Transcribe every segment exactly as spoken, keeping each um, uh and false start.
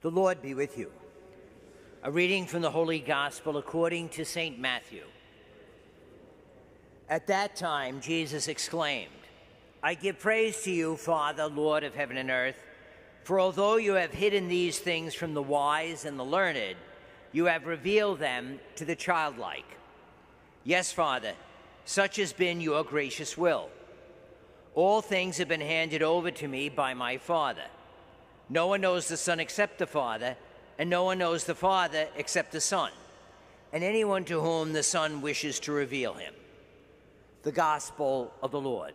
The Lord be with you. A reading from the Holy Gospel according to Saint Matthew. At that time, Jesus exclaimed, I give praise to you, Father, Lord of heaven and earth, for although you have hidden these things from the wise and the learned, you have revealed them to the childlike. Yes, Father, such has been your gracious will. All things have been handed over to me by my Father. No one knows the Son except the Father, and no one knows the Father except the Son, and anyone to whom the Son wishes to reveal him. The Gospel of the Lord.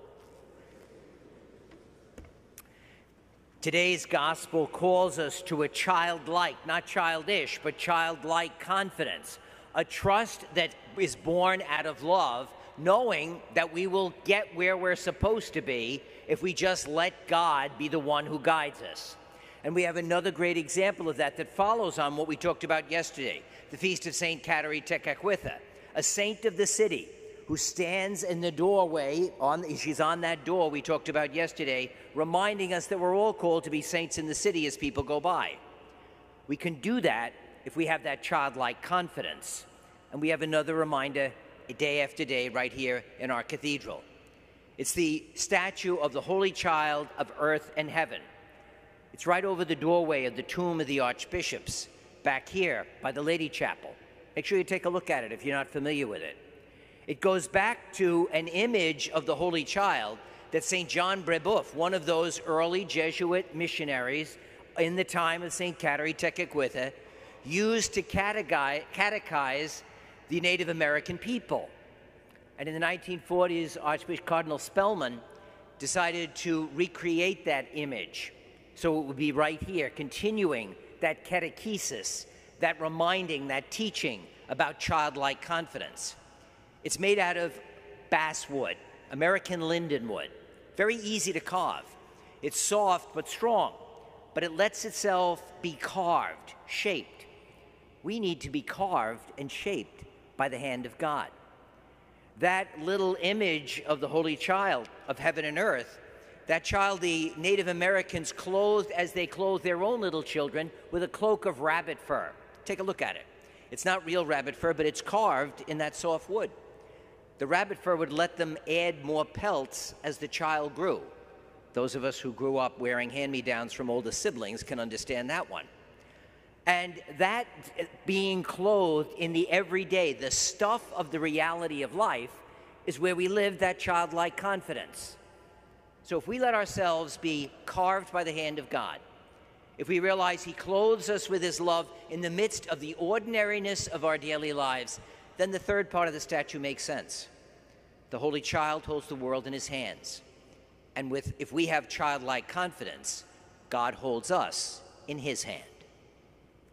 Today's Gospel calls us to a childlike, not childish, but childlike confidence, a trust that is born out of love, knowing that we will get where we're supposed to be if we just let God be the one who guides us. And we have another great example of that that follows on what we talked about yesterday, the feast of Saint Kateri Tekakwitha, a saint of the city who stands in the doorway, on, she's on that door we talked about yesterday, reminding us that we're all called to be saints in the city as people go by. We can do that if we have that childlike confidence. And we have another reminder day after day right here in our cathedral. It's the statue of the Holy Child of earth and heaven. It's right over the doorway of the tomb of the archbishops, back here by the Lady Chapel. Make sure you take a look at it if you're not familiar with it. It goes back to an image of the Holy Child that Saint John Brebeuf, one of those early Jesuit missionaries in the time of Saint Kateri Tekakwitha, used to catechize, catechize the Native American people. And in the nineteen forties, Archbishop Cardinal Spellman decided to recreate that image. So it would be right here, continuing that catechesis, that reminding, that teaching about childlike confidence. It's made out of basswood, American lindenwood, very easy to carve. It's soft but strong, but it lets itself be carved, shaped. We need to be carved and shaped by the hand of God. That little image of the Holy Child of heaven and earth, that child the Native Americans clothed as they clothed their own little children with a cloak of rabbit fur. Take a look at it. It's not real rabbit fur, but it's carved in that soft wood. The rabbit fur would let them add more pelts as the child grew. Those of us who grew up wearing hand-me-downs from older siblings can understand that one. And that being clothed in the everyday, the stuff of the reality of life, is where we live that childlike confidence. So if we let ourselves be carved by the hand of God, if we realize He clothes us with His love in the midst of the ordinariness of our daily lives, then the third part of the statue makes sense. The Holy Child holds the world in His hands. And with, if we have childlike confidence, God holds us in His hand.